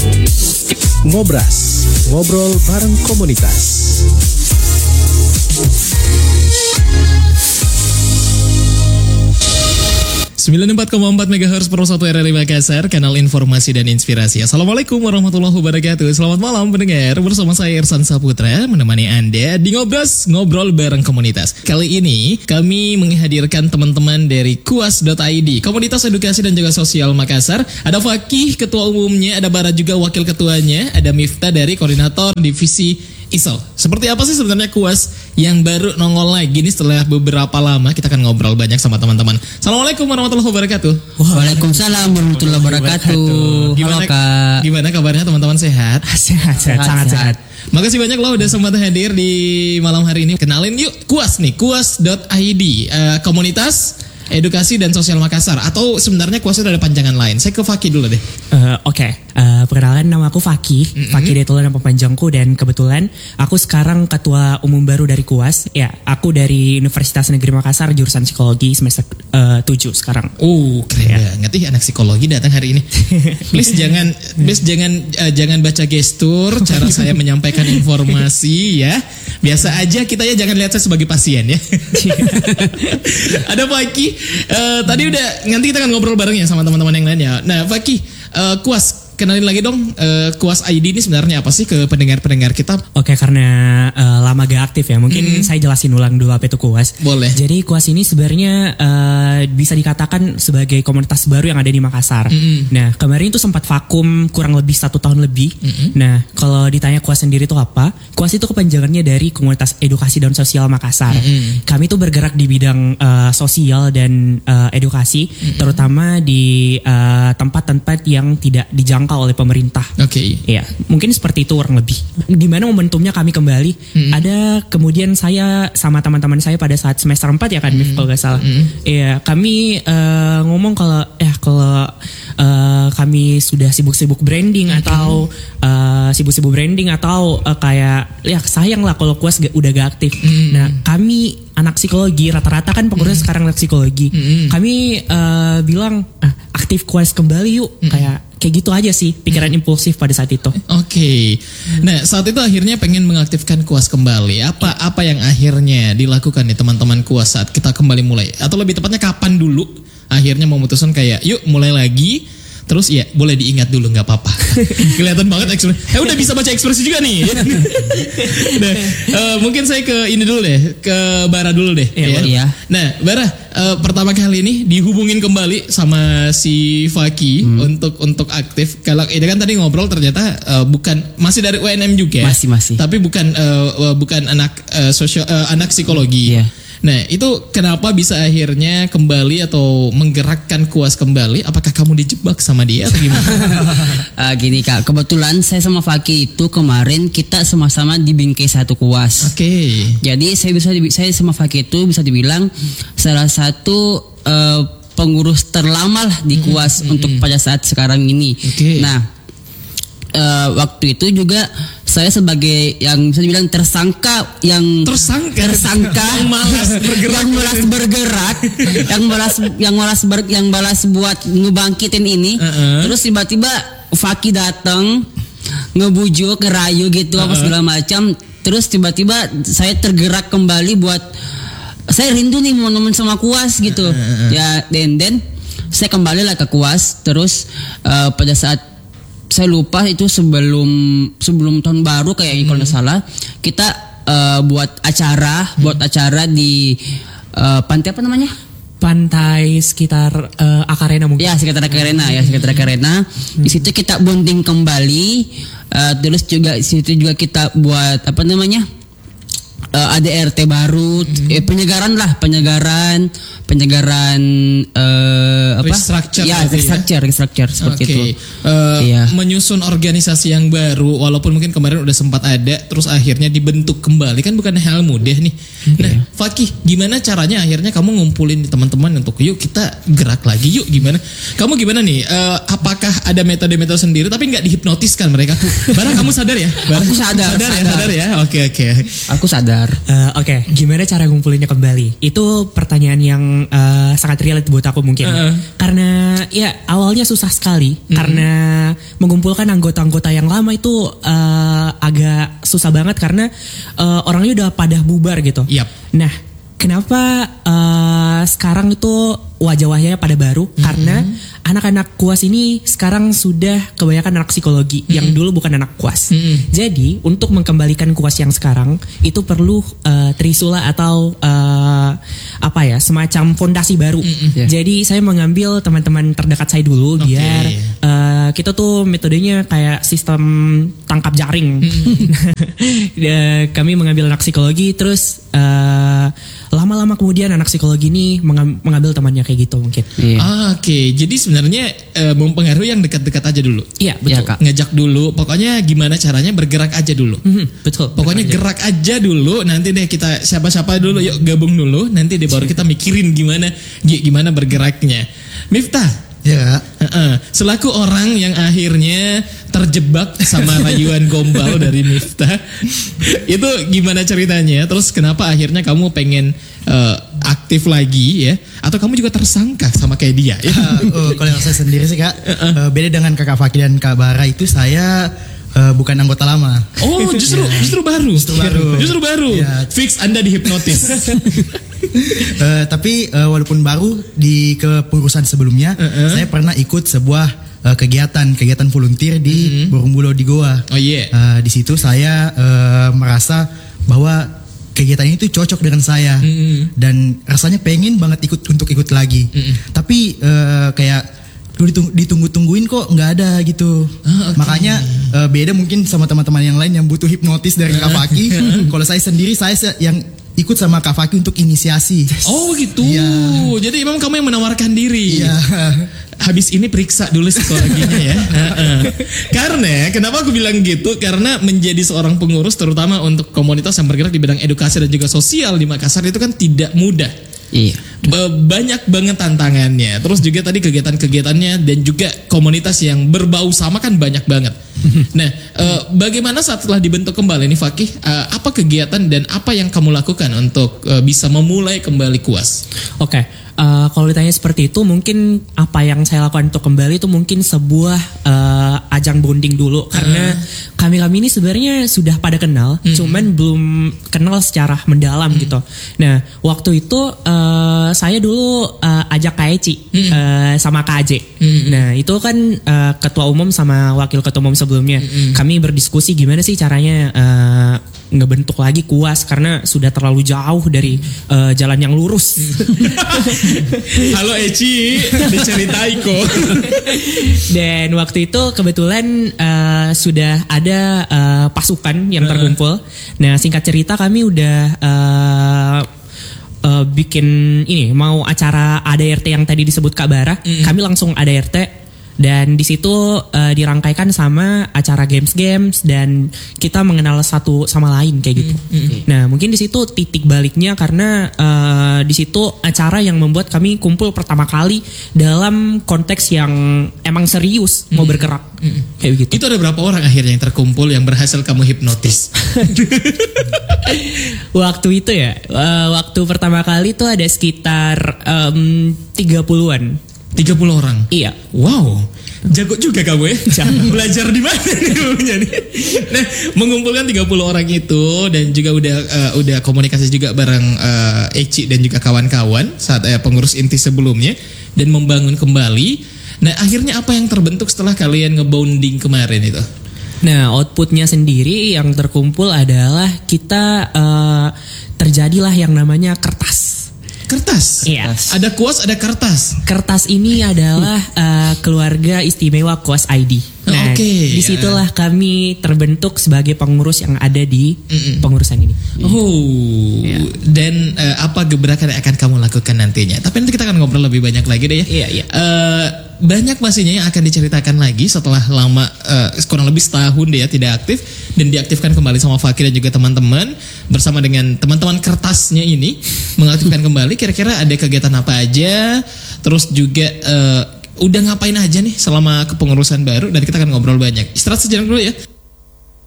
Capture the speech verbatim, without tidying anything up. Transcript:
Ngobras, ngobrol bareng komunitas. sembilan puluh empat koma empat megahertz per satu R R I Makassar, kanal informasi dan inspirasi. Assalamualaikum warahmatullahi wabarakatuh. Selamat malam pendengar, bersama saya Irsan Saputra menemani Anda di Ngobras, ngobrol bareng komunitas. Kali ini kami menghadirkan teman-teman dari kuas dot i d, Komunitas Edukasi dan juga Sosial Makassar. Ada Fakih, ketua umumnya, ada Bara juga wakil ketuanya, ada Miftah dari koordinator divisi I S O. Seperti apa sih sebenarnya kuas yang baru nongol lagi nih setelah beberapa lama? Kita akan ngobrol banyak sama teman-teman. Assalamualaikum warahmatullahi wabarakatuh. Waalaikumsalam warahmatullahi wabarakatuh. Gimana, Halo Kak. Gimana kabarnya teman-teman, sehat? Sehat, sehat, sangat sehat. Makasih banyak loh udah sempat hadir di malam hari ini. Kenalin yuk kuas nih, kuas dot i d, uh, Komunitas Edukasi dan Sosial Makassar, atau sebenarnya kuasnya ada panjangan lain. Saya ke Fakih dulu deh. Uh, Oke, okay. uh, perkenalkan nama aku Fakih. Mm-hmm. Fakih Detula nama panjangku, dan kebetulan aku sekarang ketua umum baru dari kuas. Ya, aku dari Universitas Negeri Makassar jurusan psikologi semester uh, tujuh sekarang. Oh, keren ya. Banget ih anak psikologi datang hari ini. Please jangan, please jangan, uh, jangan baca gestur cara saya menyampaikan informasi ya. Biasa aja kita ya, jangan lihat saya sebagai pasien ya. Ada Fakih. Uh, tadi udah, nanti kita akan ngobrol bareng ya sama teman-teman yang lain ya. Nah, Fakih, uh, kuas, kenalin lagi dong, uh, kuas I D ini sebenarnya apa sih ke pendengar-pendengar kita? Oke, karena uh, lama gak aktif ya, mungkin hmm. saya jelasin ulang dulu apa itu kuas. Boleh. Jadi kuas ini sebenarnya uh, bisa dikatakan sebagai komunitas baru yang ada di Makassar. Hmm. Nah, kemarin itu sempat vakum kurang lebih satu tahun lebih. Hmm. Nah, kalau ditanya kuas sendiri itu apa? Kuas itu kepanjangannya dari Komunitas Edukasi dan Sosial Makassar. Hmm. Kami itu bergerak di bidang uh, sosial dan uh, edukasi, hmm. terutama di uh, tempat-tempat yang tidak dijangkau oleh pemerintah. Oke. Okay. Ya, mungkin seperti itu kurang lebih. Gimana momentumnya kami kembali? Hmm. Ada kemudian saya sama teman-teman saya pada saat semester empat ya kan, hmm. kalau nggak salah. Hmm. Ya, kami uh, ngomong kalau ya kalau uh, kami sudah sibuk-sibuk branding hmm. atau uh, sibuk-sibuk branding atau uh, kayak ya sayang lah kalau kuas gak, udah gak aktif. Hmm. Nah, kami anak psikologi, rata-rata kan pengurusnya hmm. sekarang anak psikologi. Hmm. Kami uh, bilang ah, aktif kuas kembali yuk, hmm. kayak kayak gitu aja sih pikiran hmm. impulsif pada saat itu. Oke. Okay. Nah, saat itu akhirnya pengen mengaktifkan kuas kembali. Apa ya. apa yang akhirnya dilakukan nih teman-teman kuas saat kita kembali mulai? Atau lebih tepatnya kapan dulu akhirnya memutuskan kayak yuk mulai lagi? Terus ya boleh diingat dulu, nggak apa-apa. Kelihatan banget ekspresi. Eh udah bisa baca ekspresi juga nih. Nah, uh, mungkin saya ke ini dulu deh, ke Bara dulu deh. Ya, ya. Nah, Bara, uh, pertama kali ini dihubungin kembali sama si Fakih hmm. untuk untuk aktif. Kalau ini kan tadi ngobrol ternyata uh, bukan masih dari U N M juga. Masih masih. Tapi bukan uh, bukan anak uh, sosial uh, anak psikologi. Yeah. Nah, itu kenapa bisa akhirnya kembali atau menggerakkan kuas kembali? Apakah kamu dijebak sama dia atau gimana? uh, gini Kak, kebetulan saya sama Fakih itu kemarin kita sama-sama di bingkai satu kuas. Oke. Okay. Jadi saya bisa saya sama Fakih itu bisa dibilang salah satu uh, pengurus terlama lah di kuas mm-hmm. untuk pada saat sekarang ini. Okay. Nah, uh, waktu itu juga saya sebagai yang bisa dibilang tersangka yang tersangka tersangka yang malas bergerak yang malas bergerak yang malas yang malas ber, yang malas buat ngebangkitin ini. Uh-uh. Terus tiba-tiba Fakih datang ngebujuk, ngerayu gitu uh-uh. apa segala macam. Terus tiba-tiba saya tergerak kembali buat saya rindu nih mau nemen sama kuas gitu. Uh-uh. Ya, dan dan saya kembali lah ke kuas. Terus uh, pada saat saya lupa itu sebelum sebelum tahun baru kayaknya hmm. kalau nggak salah kita uh, buat acara hmm. buat acara di uh, pantai apa namanya? Pantai sekitar uh, Akarena mungkin. Ya, sekitar Akarena ya, sekitar Akarena. Hmm. Di situ kita bonding kembali. Uh, terus juga di situ juga kita buat apa namanya? Uh, A D R T baru, hmm. eh, penyegaran lah, penyegaran, penyegaran uh, apa? Restructure, ya, restructure, ya? restructure seperti okay. itu. Uh, iya. Menyusun organisasi yang baru, walaupun mungkin kemarin udah sempat ada, terus akhirnya dibentuk kembali kan bukan hal mudah nih. Okay. Nah, Fakih, gimana caranya akhirnya kamu ngumpulin teman-teman untuk yuk kita gerak lagi yuk gimana? Kamu gimana nih? Uh, apakah ada metode-metode sendiri tapi nggak dihipnotiskan mereka? Barang kamu sadar ya? Barang aku sadar, sadar, sadar ya, sadar ya. Oke okay, oke. Okay. Aku sadar. Benar. Uh, Oke, okay. Gimana cara ngumpulinnya kembali? Itu pertanyaan yang uh, sangat relate buat aku mungkin. Uh. Karena ya awalnya susah sekali. Mm-hmm. Karena mengumpulkan anggota-anggota yang lama itu uh, agak susah banget karena uh, orangnya udah pada bubar gitu. Yep. Nah, kenapa uh, sekarang itu wajah-wajahnya pada baru? Mm-hmm. Karena anak-anak kuas ini sekarang sudah kebanyakan anak psikologi mm-hmm. yang dulu bukan anak kuas. Mm-hmm. Jadi untuk mengembalikan kuas yang sekarang itu perlu uh, trisula atau uh, apa ya, semacam fondasi baru. Mm-hmm. Yeah. Jadi saya mengambil teman-teman terdekat saya dulu okay. biar uh, kita tuh metodenya kayak sistem tangkap jaring. Mm-hmm. Kami mengambil anak psikologi terus uh, lama-lama kemudian anak psikologi ini mengambil temannya kayak gitu mungkin. Yeah. Ah, Oke, okay. Jadi sebenarnya uh, mempengaruhi yang dekat-dekat aja dulu. Iya, betul. Ya, Kak. Ngajak dulu, pokoknya gimana caranya bergerak aja dulu. Mm-hmm, betul. Pokoknya gerak aja. aja dulu, nanti deh kita siapa-siapa dulu, yuk gabung dulu, nanti deh baru kita mikirin gimana gimana bergeraknya. Miftah. Ya. Uh-uh. Selaku orang yang akhirnya terjebak sama rayuan gombal dari Miftah, itu gimana ceritanya? Terus kenapa akhirnya kamu pengen uh, aktif lagi ya? Atau kamu juga tersangka sama kayak dia? Ya? Uh, uh, kalau yang saya sendiri sih Kak, uh-uh. uh, beda dengan Kakak Faki dan Kak Bara itu saya Uh, bukan anggota lama. Oh, justru yeah. justru baru. Justru baru. Justru baru. Yeah. Fix Anda dihipnotis. uh, tapi uh, walaupun baru di kepengurusan sebelumnya, uh-uh. saya pernah ikut sebuah uh, kegiatan kegiatan volunteer di uh-huh. Burung Bulo di Goa. Oh iya. Yeah. Uh, di situ saya uh, merasa bahwa kegiatan itu cocok dengan saya uh-huh. dan rasanya pengen banget ikut untuk ikut lagi. Uh-huh. Tapi uh, kayak Ditung, ditunggu-tungguin kok nggak ada gitu. Ah, okay. Makanya uh, beda mungkin sama teman-teman yang lain yang butuh hipnotis dari Kak Faki. Kalau saya sendiri saya yang ikut sama Kak Faki untuk inisiasi. Oh gitu. Ya. Jadi memang kamu yang menawarkan diri. Iya. Habis ini periksa dulu psikologinya ya. Karena kenapa aku bilang gitu? Karena menjadi seorang pengurus terutama untuk komunitas yang bergerak di bidang edukasi dan juga sosial di Makassar itu kan tidak mudah. Iya. Banyak banget tantangannya. Terus juga tadi kegiatan-kegiatannya dan juga komunitas yang berbau sama kan banyak banget. Nah, uh, bagaimana saat setelah dibentuk kembali nih Fakih? Uh, apa kegiatan dan apa yang kamu lakukan untuk uh, bisa memulai kembali kuas? Oke. Okay. Uh, kalau ditanya seperti itu, mungkin apa yang saya lakukan untuk kembali itu mungkin sebuah uh, ajang bonding dulu, karena uh. kami-kami ini sebenarnya sudah pada kenal, uh-huh. cuman belum kenal secara mendalam uh-huh. gitu. Nah, waktu itu uh, saya dulu uh, ajak Kak Eci uh-huh. uh, sama Kak Aje. Uh-huh. Nah, itu kan uh, ketua umum sama wakil ketua umum sebelumnya. Uh-huh. Kami berdiskusi gimana sih caranya uh, ngebentuk lagi kuas karena sudah terlalu jauh dari uh, jalan yang lurus. Halo Eci, diceritai kok. Dan waktu itu kebetulan uh, sudah ada uh, pasukan yang terkumpul. Nah, singkat cerita kami udah uh, uh, bikin ini, mau acara A D R T yang tadi disebut Kak Bara. Mm. Kami langsung A D R T. Dan di situ uh, dirangkaikan sama acara games-games dan kita mengenal satu sama lain kayak gitu. Mm, mm. Nah, mungkin di situ titik baliknya karena uh, di situ acara yang membuat kami kumpul pertama kali dalam konteks yang emang serius mm. mau bergerak. Mm. Kayak begitu. Itu ada berapa orang akhirnya yang terkumpul yang berhasil kamu hipnotis? Waktu itu ya, uh, waktu pertama kali itu ada sekitar um, tiga puluhan. tiga puluh orang? Iya. Wow, jago juga kamu ya. Belajar di mana nih? Nah, mengumpulkan tiga puluh orang itu dan juga udah uh, udah komunikasi juga bareng uh, Eci dan juga kawan-kawan saat uh, pengurus inti sebelumnya dan membangun kembali. Nah, akhirnya apa yang terbentuk setelah kalian ngebonding kemarin itu? Nah, outputnya sendiri yang terkumpul adalah kita uh, terjadilah yang namanya kertas. Kertas? Iya. Ada kuas, ada kertas. Kertas ini adalah uh, keluarga istimewa Kuas I D. Nah, okay. disitulah kami terbentuk sebagai pengurus yang ada di Mm-mm. pengurusan ini. Oh, yeah. Dan uh, apa gebrakan yang akan kamu lakukan nantinya? Tapi nanti kita akan ngobrol lebih banyak lagi deh ya. Iya, iya. Uh, banyak pastinya yang akan diceritakan lagi setelah lama, uh, kurang lebih setahun dia tidak aktif dan diaktifkan kembali sama Fakih dan juga teman-teman bersama dengan teman-teman kertasnya ini mengaktifkan kembali. Kira-kira ada kegiatan apa aja? Terus juga uh, udah ngapain aja nih selama kepengurusan baru dan kita akan ngobrol banyak. Istirahat sejenak dulu ya.